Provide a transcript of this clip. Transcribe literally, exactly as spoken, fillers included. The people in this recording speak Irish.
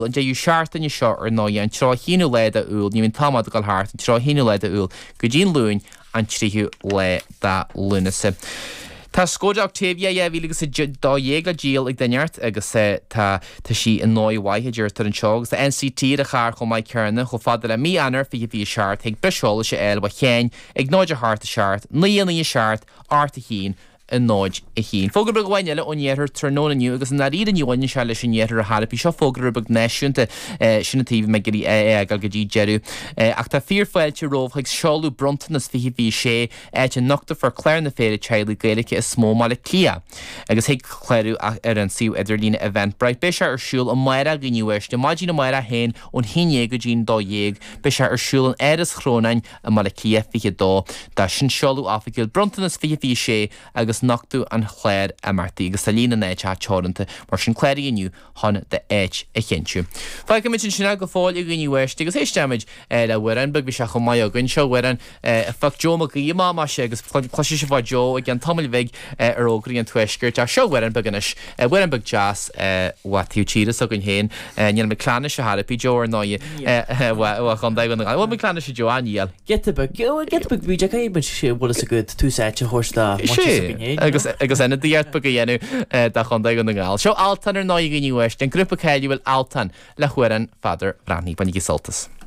an de seart in seo ar ná an trá híú leid a úl, ní támad gal háart an trá híú leid a úl, go dín lún an tríú le dá lunasa. Tá scóide Octavia é bhí agus dá dhéag a díal ag daineart agus tá sí an nóidhaithe tar an seog. Tá N C T a char chu maiid cearna chu fada le mí anar fi bhí seart ag beisiála sé eil ba chéin ag náid a háart a seart, níanaí a seart, áta hín an nóid a hín. Fógur bag bhainile ó néthir tróna nniu agus na ríad aniuhain se leis sin néthir a harapí seo fógur bag neisiúnta sinna tíomh me gurí eagal go dtí jeú. Ach tá fíorfáilte rómh ag seáú brontanas fi bhí sé éit an nocta for chléir na féidir teilú gaalacha is smó mála clia. Agus héag chléirú ar an siú idir lína event breid be se ar siúil an maira gníuiste, maidí na maira hain ón híé go dín dó dhéag, be se ar siúil an éras chrónain a mála clia fiche dó, Tá sin seáú áfaiciil brontanas fi bhí sé agus nachtú an chléir a martaí agus tá lína néid a teoranta mar sin chléirí iniu hána de éit a chéintú. Fáid go mit sin sinna go fáil i gníuiste agus éisteid le bhuian bug bhí se chu mai a gunn seo bhuian a fach Jo a gíá má sé agus chluisi se bháid Jo ag an tamil bheith ar ógraí an tuisgurt a seo bhuian buganis bhuian bug jazz watíú tíras a gon héin níl me clána se harapí Jo ar náide chun dagan bhil me clána se Jo aníal. Get bug get bug bhí deag éban sé bhla a go túsáte thuirsta agus agus ina díart bag a dhéanú de chun dagan na gáil. Seo altan ar náide gníuist den grúpa céilú bhfuil altan le chuiran fadar Bráithní Bainigí Soltas.